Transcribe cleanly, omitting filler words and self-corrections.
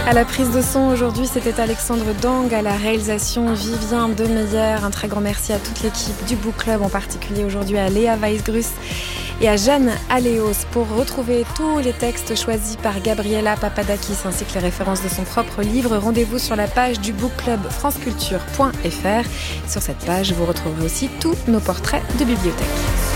À la prise de son aujourd'hui, c'était Alexandre Dang, à la réalisation Vivien Demeyer. Un très grand merci à toute l'équipe du Book Club, en particulier aujourd'hui à Léa Weisgrus et à Jeanne Aléos. Pour retrouver tous les textes choisis par Gabriela Papadakis ainsi que les références de son propre livre, rendez-vous sur la page du Book Club franceculture.fr. Sur cette page, vous retrouverez aussi tous nos portraits de bibliothèque.